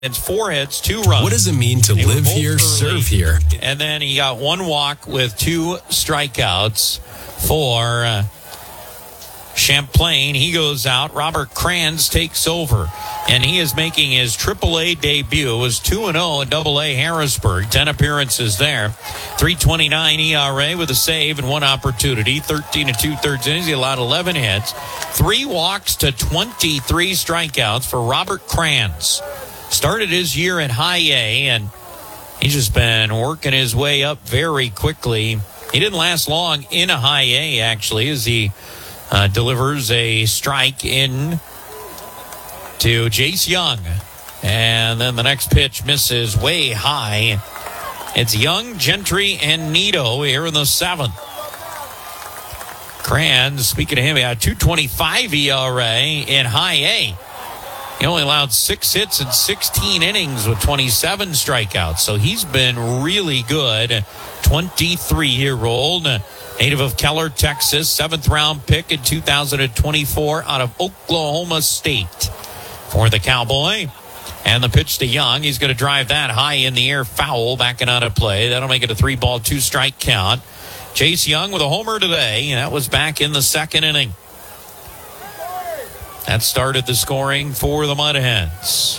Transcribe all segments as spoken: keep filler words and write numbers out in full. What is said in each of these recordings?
It's four hits, two runs. What does it mean to They were live both here, early. serve here? And then he got one walk with two strikeouts for uh, Champlain. He goes out. Robert Kranz takes over, and he is making his triple A debut. It was two and oh in double A Harrisburg. ten appearances there. three twenty-nine E R A with a save and one opportunity. thirteen and two-thirds innings. He allowed eleven hits. Three walks to twenty-three strikeouts for Robert Kranz. Started his year at high A, and he's just been working his way up very quickly. He didn't last long in a high A, actually, as he uh, delivers a strike in to Jace Young. And then the next pitch misses way high. It's Young, Gentry, and Nito here in the seventh. Kranz, speaking of him, he had two twenty-five E R A in high A. He only allowed six hits in sixteen innings with twenty-seven strikeouts. So he's been really good. twenty-three-year-old, native of Keller, Texas, seventh-round pick in two thousand twenty-four out of Oklahoma State for the Cowboy. And the pitch to Young. He's going to drive that high in the air, foul, backing out of play. That'll make it a three-ball, two-strike count. Jace Young with a homer today. That was back in the second inning. That started the scoring for the Mud Hens.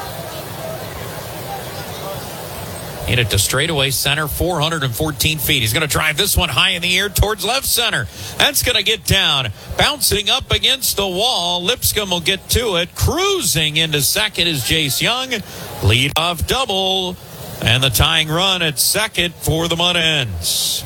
Hit it to straightaway center, four hundred fourteen feet. He's going to drive this one high in the air towards left center. That's going to get down. Bouncing up against the wall. Lipscomb will get to it. Cruising into second is Jace Young. Lead off double. And the tying run at second for the Mud Hens.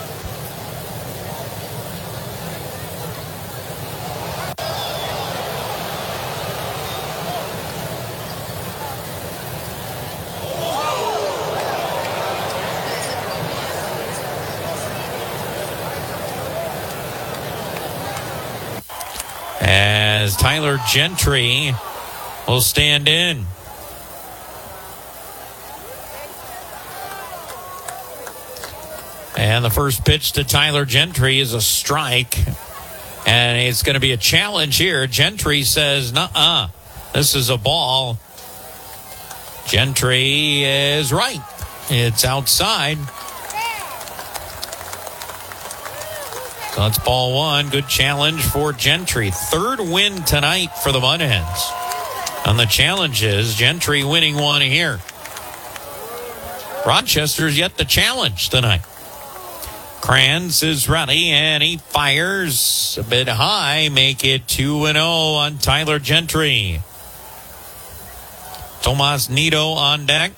As Tyler Gentry will stand in. And the first pitch to Tyler Gentry is a strike. And it's going to be a challenge here. Gentry says, nuh-uh, this is a ball. Gentry is right. It's outside. So it's ball one. Good challenge for Gentry. Third win tonight for the Mud Hens. On the challenges, Gentry winning one here. Rochester's yet to challenge tonight. Kranz is ready, and he fires a bit high. Make it two and oh on Tyler Gentry. Tomas Nito on deck.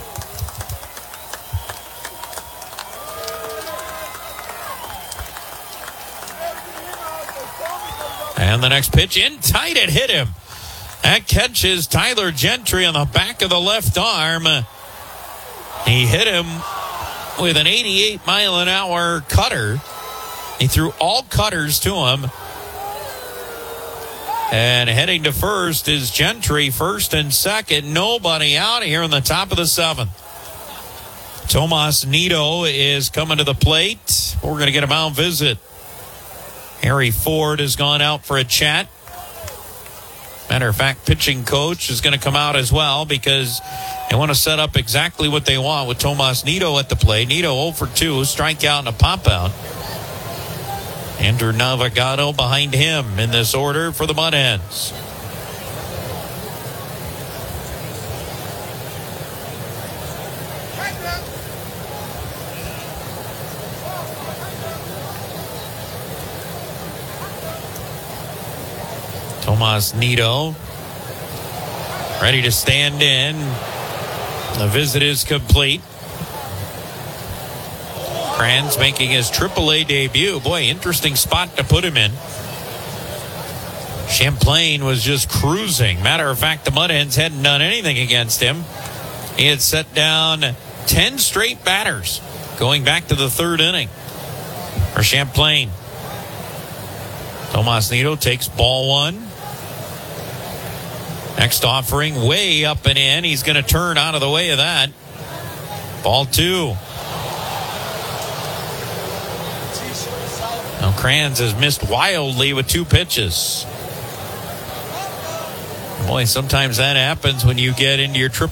And the next pitch in tight, it hit him. That catches Tyler Gentry on the back of the left arm. He hit him with an eighty-eight mile an hour cutter. He threw all cutters to him. And heading to first is Gentry, first and second. Nobody out here in the top of the seventh. Tomas Nito is coming to the plate. We're going to get a mound visit. Harry Ford has gone out for a chat. Matter of fact, pitching coach is going to come out as well because they want to set up exactly what they want with Tomas Nito at the plate. Nito oh for two, strikeout and a pop out. Andrew Navigado behind him in this order for the Mud Hens. Tomas Nito ready to stand in. The visit is complete. Kranz making his triple A debut. Boy, interesting spot to put him in. Champlain was just cruising. Matter of fact, the Mud Hens hadn't done anything against him. He had set down ten straight batters going back to the third inning for Champlain. Tomas Nito takes ball one. Next offering way up and in. He's going to turn out of the way of that. Ball two. Now Kranz has missed wildly with two pitches. Boy, sometimes that happens when you get into your